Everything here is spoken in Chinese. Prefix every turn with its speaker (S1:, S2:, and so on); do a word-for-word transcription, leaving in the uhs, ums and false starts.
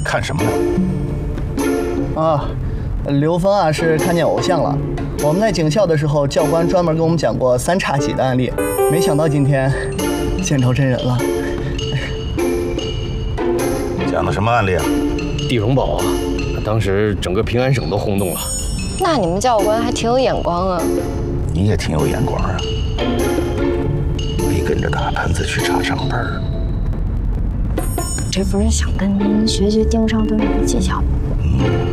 S1: 看什么呢？
S2: 啊，刘峰啊是看见偶像了。我们在警校的时候，教官专门跟我们讲过三叉戟的案例，没想到今天见着真人了。
S1: 讲的什么案例啊？
S3: 地荣宝啊，当时整个平安省都轰动了。
S4: 那你们教官还挺有眼光啊。
S1: 你也挺有眼光啊，没跟着大盘子去查上班。
S5: 这不是想跟您学学盯梢蹲人的技巧吗？
S1: 嗯。